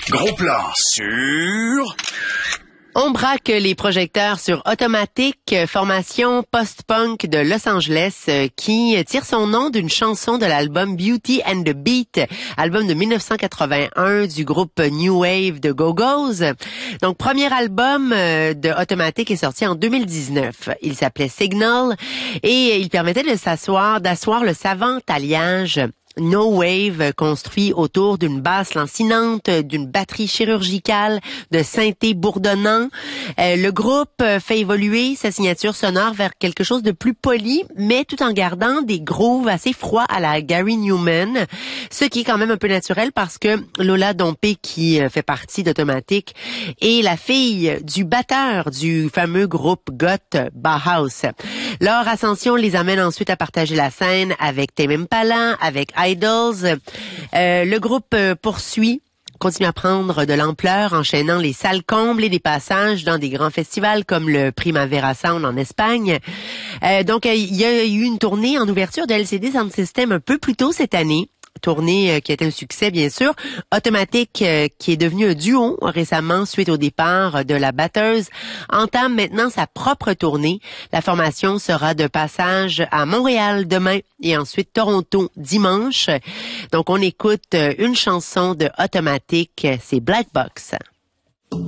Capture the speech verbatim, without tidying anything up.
Gros plan sur... On braque les projecteurs sur Automatic, formation post-punk de Los Angeles qui tire son nom d'une chanson de l'album Beauty and the Beat, album de dix-neuf cent quatre-vingt-un du groupe New Wave de Go-Go's. Donc, premier album de Automatic est sorti en deux mille dix-neuf. Il s'appelait Signal et il permettait de s'asseoir, d'asseoir le savant alliage No Wave construit autour d'une basse lancinante, d'une batterie chirurgicale, de synthés bourdonnants. Euh, le groupe fait évoluer sa signature sonore vers quelque chose de plus poli, mais tout en gardant des grooves assez froids à la Gary Newman, ce qui est quand même un peu naturel parce que Lola Dompé, qui fait partie d'Automatic, est la fille du batteur du fameux groupe goth Bauhaus. Leur ascension les amène ensuite à partager la scène avec Tame Impala, avec Idols. Euh, le groupe euh, poursuit, continue à prendre de l'ampleur, enchaînant les salles combles et des passages dans des grands festivals comme le Primavera Sound en Espagne. Euh, donc, euh, il y a eu une tournée en ouverture de L C D Sound System un peu plus tôt cette année. Tournée euh, qui a été un succès, bien sûr. Automatic, euh, qui est devenu un duo récemment suite au départ de la batteuse, entame maintenant sa propre tournée. La formation sera de passage à Montréal demain et ensuite Toronto dimanche. Donc, on écoute une chanson de Automatic, c'est Black Box.